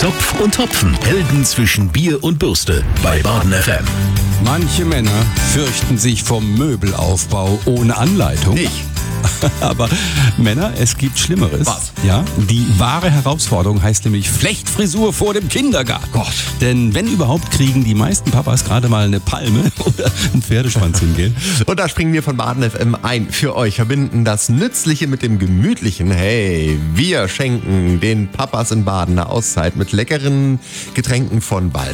Zopf und Hopfen. Helden zwischen Bier und Bürste bei Baden FM. Manche Männer fürchten sich vom Möbelaufbau ohne Anleitung. Ich. Aber Männer, es gibt Schlimmeres. Was? Ja, die wahre Herausforderung heißt nämlich Flechtfrisur vor dem Kindergarten. Gott. Denn wenn überhaupt, kriegen die meisten Papas gerade mal eine Palme oder einen Pferdeschwanz hingehen. Und da springen wir von Baden FM ein. Für euch verbinden das Nützliche mit dem Gemütlichen. Hey, wir schenken den Papas in Baden eine Auszeit mit leckeren Getränken von Wald.